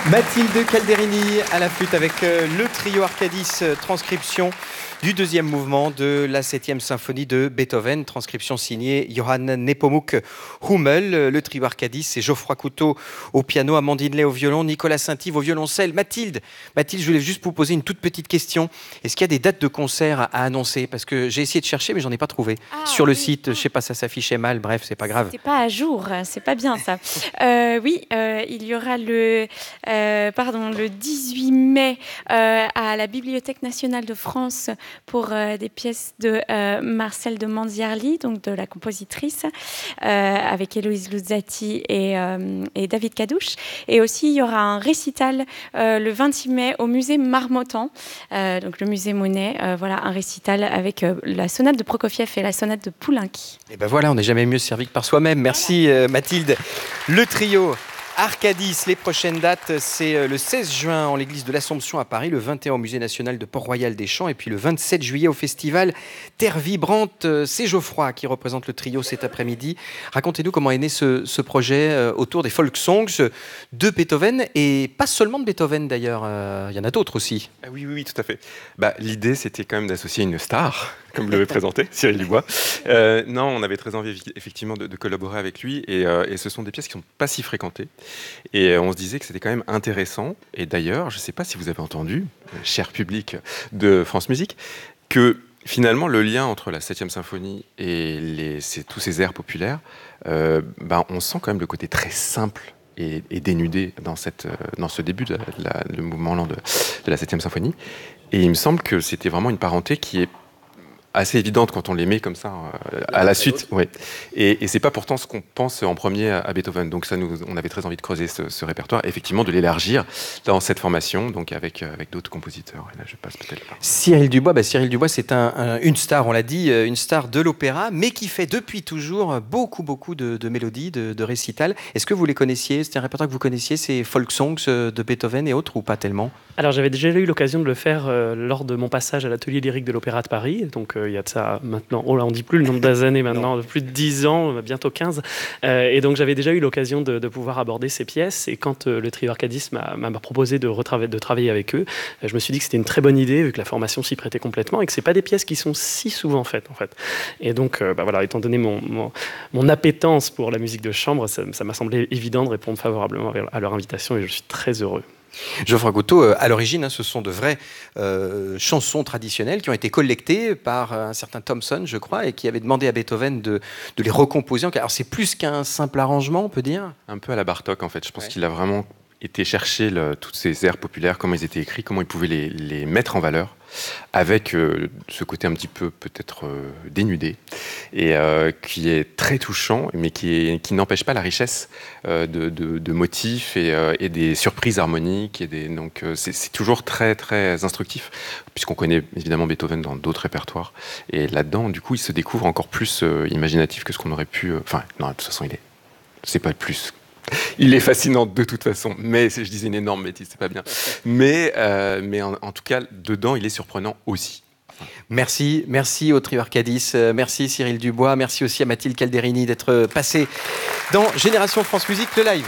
Mathilde Calderini à la flûte avec le trio Arcadis, transcription du deuxième mouvement de la 7e symphonie de Beethoven, transcription signée Johann Nepomuk Hummel. Le trio Arcadis, c'est Geoffroy Couteau au piano, Amandine Lay au violon, Nicolas Saint-Yves au violoncelle. Mathilde, je voulais juste vous poser une toute petite question. Est-ce qu'il y a des dates de concert à annoncer? Parce que j'ai essayé de chercher, mais j'en ai pas trouvé. Sur le site, je sais pas, ça s'affichait mal, bref, c'est pas grave. C'est pas à jour, c'est pas bien ça. Il y aura le 18 mai à la Bibliothèque nationale de France pour des pièces de Marcel de Manziarly, donc de la compositrice, avec Héloïse Luzzati et David Cadouche. Et aussi, il y aura un récital le 26 mai au musée Marmottan, donc le musée Monet. Un récital avec la sonate de Prokofiev et la sonate de Poulenc. Et ben voilà, on n'est jamais mieux servi que par soi-même. Merci Mathilde. Le trio Arcadis, les prochaines dates, c'est le 16 juin en l'église de l'Assomption à Paris, le 21 au musée national de Port-Royal des Champs et puis le 27 juillet au festival Terre Vibrante. C'est Geoffroy qui représente le trio cet après-midi. Racontez-nous comment est né ce projet autour des folk songs de Beethoven et pas seulement de Beethoven d'ailleurs, il y en a d'autres aussi. Oui, tout à fait. L'idée, c'était quand même d'associer une star, comme l'avait présenté Cyril Dubois. Non, on avait très envie effectivement de collaborer avec lui et ce sont des pièces qui ne sont pas si fréquentées. Et on se disait que c'était quand même intéressant. Et d'ailleurs, je ne sais pas si vous avez entendu, cher public de France Musique, que finalement, le lien entre la 7e symphonie et tous ces airs populaires, on sent quand même le côté très simple et dénudé dans ce début le mouvement lent de la 7e symphonie. Et il me semble que c'était vraiment une parenté qui est assez évidente quand on les met comme ça à la suite. Ouais. Et c'est pas pourtant ce qu'on pense en premier à Beethoven. Donc on avait très envie de creuser ce répertoire, effectivement de l'élargir dans cette formation, donc avec d'autres compositeurs. Et là, je passe peut-être par... Cyril Dubois, c'est une star, on l'a dit, une star de l'opéra, mais qui fait depuis toujours beaucoup de mélodies, de récitals. Est-ce que vous les connaissiez? C'était un répertoire que vous connaissiez, ces folk songs de Beethoven et autres, ou pas tellement? Alors j'avais déjà eu l'occasion de le faire lors de mon passage à l'atelier lyrique de l'Opéra de Paris, donc il y a de ça maintenant, on ne dit plus le nombre d'années maintenant, plus de 10 ans, bientôt 15, et donc j'avais déjà eu l'occasion de pouvoir aborder ces pièces, et quand le trio Arcadis m'a proposé de travailler avec eux, je me suis dit que c'était une très bonne idée, vu que la formation s'y prêtait complètement, et que ce n'est pas des pièces qui sont si souvent faites en fait. Et donc, étant donné mon appétence pour la musique de chambre, ça m'a semblé évident de répondre favorablement à leur invitation, et je suis très heureux. Geoffroy Couteau, à l'origine, ce sont de vraies chansons traditionnelles qui ont été collectées par un certain Thomson, je crois, et qui avait demandé à Beethoven de les recomposer. Alors c'est plus qu'un simple arrangement, on peut dire? Un peu à la Bartók, en fait. Je pense qu'il a vraiment été chercher toutes ces airs populaires, comment ils étaient écrits, comment il pouvait les mettre en valeur, avec ce côté un petit peu peut-être dénudé, et qui est très touchant, mais qui n'empêche pas la richesse de motifs et des surprises harmoniques. Donc c'est toujours très, très instructif, puisqu'on connaît évidemment Beethoven dans d'autres répertoires. Et là-dedans, du coup, il se découvre encore plus imaginatif que ce qu'on aurait pu... non, de toute façon, c'est pas plus... Il est fascinant de toute façon, mais je disais une énorme bêtise, c'est pas bien. Mais en tout cas, dedans, il est surprenant aussi. Merci au trio Arcadis, merci Cyril Dubois, merci aussi à Mathilde Calderini d'être passée dans Génération France Musique, le live.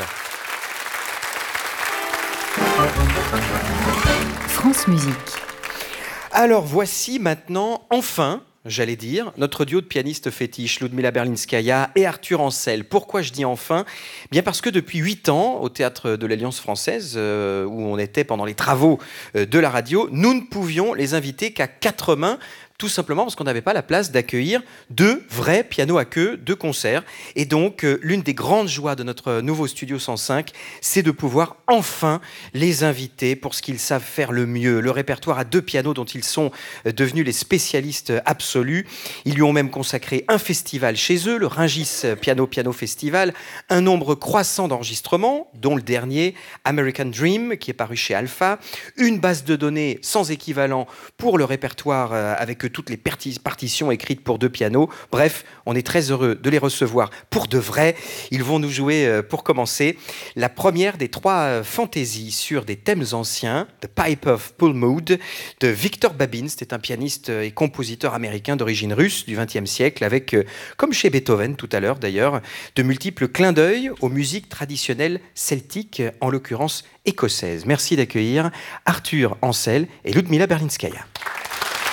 France Musique. Alors voici maintenant, enfin... J'allais dire, notre duo de pianistes fétiches, Ludmila Berlinskaya et Arthur Ancel. Pourquoi je dis enfin? Bien parce que depuis 8 ans, au Théâtre de l'Alliance française, où on était pendant les travaux de la radio, nous ne pouvions les inviter qu'à 4 mains, tout simplement parce qu'on n'avait pas la place d'accueillir 2 vrais pianos à queue de concert. Et donc, l'une des grandes joies de notre nouveau Studio 105, c'est de pouvoir enfin les inviter pour ce qu'ils savent faire le mieux. Le répertoire à 2 pianos dont ils sont devenus les spécialistes absolus. Ils lui ont même consacré un festival chez eux, le Rungis Piano Festival, un nombre croissant d'enregistrements, dont le dernier, American Dream, qui est paru chez Alpha, une base de données sans équivalent pour le répertoire avec que toutes les partitions écrites pour 2 pianos. Bref, on est très heureux de les recevoir pour de vrai. Ils vont nous jouer, pour commencer, la première des 3 fantaisies sur des thèmes anciens, The Pipe of Pulmood, de Victor Babin. C'était un pianiste et compositeur américain d'origine russe du XXe siècle, avec, comme chez Beethoven tout à l'heure d'ailleurs, de multiples clins d'œil aux musiques traditionnelles celtiques, en l'occurrence écossaises. Merci d'accueillir Arthur Ancel et Ludmila Berlinskaya.